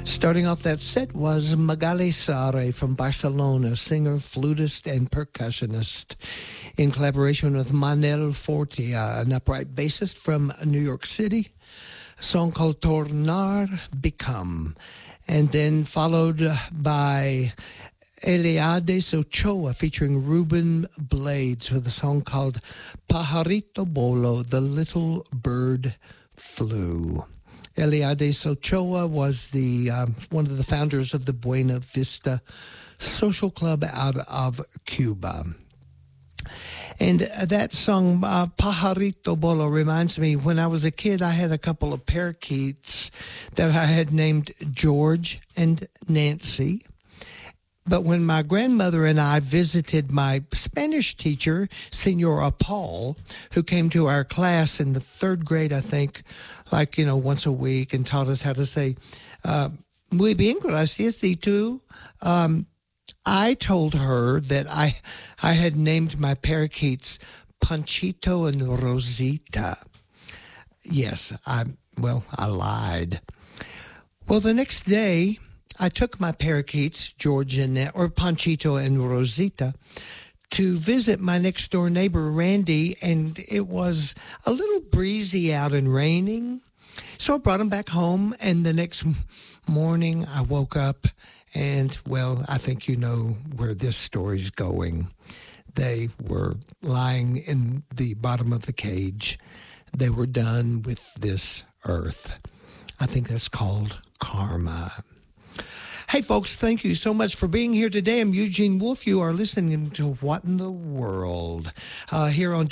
Starting off that set was Magali Sare from Barcelona, singer, flutist, and percussionist, in collaboration with Manel Fortia, an upright bassist from New York City. A song called Tornar Become, and then followed by Eliades Ochoa featuring Ruben Blades with a song called Pajarito Bolo, The Little Bird Flew. Eliades Ochoa was the one of the founders of the Buena Vista Social Club out of Cuba. And that song, Pajarito Bolo, reminds me, when I was a kid, I had a couple of parakeets that I had named George and Nancy. But when my grandmother and I visited my Spanish teacher, Senora Paul, who came to our class in the third grade, I think, once a week, and taught us how to say, muy bien, gracias, y tú. I told her that I had named my parakeets Panchito and Rosita. Yes, I lied. Well, the next day, I took my parakeets, George or Panchito and Rosita, to visit my next door neighbor, Randy, and it was a little breezy out and raining. So I brought them back home, and the next morning I woke up, and, I think you know where this story's going. They were lying in the bottom of the cage. They were done with this earth. I think that's called karma. Hey, folks, thank you so much for being here today. I'm Eugene Wolf. You are listening to What in the World here on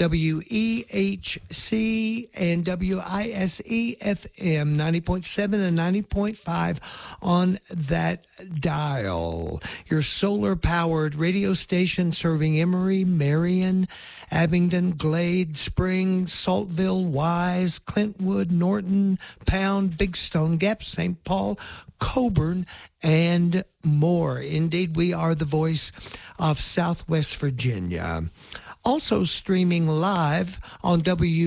WEHC and WISE FM 90.7 and 90.5 on that dial. Your solar-powered radio station serving Emory, Marion, Abingdon, Glade, Springs, Saltville, Wise, Clintwood, Norton, Pound, Big Stone Gap, St. Paul, Coburn, and more. Indeed, we are the voice of Southwest Virginia. Also streaming live on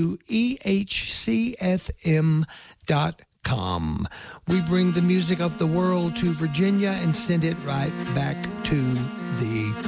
WEHCFM.com. We bring the music of the world to Virginia and send it right back to the